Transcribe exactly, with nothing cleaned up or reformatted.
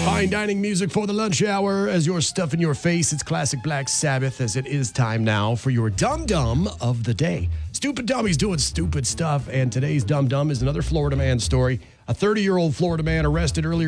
Fine dining music for the lunch hour as you're stuffing your face. It's classic Black Sabbath as it is time now for your Dum Dum of the day. Stupid dummies doing stupid stuff, and today's Dum Dum is another Florida man story. A thirty-year-old Florida man arrested earlier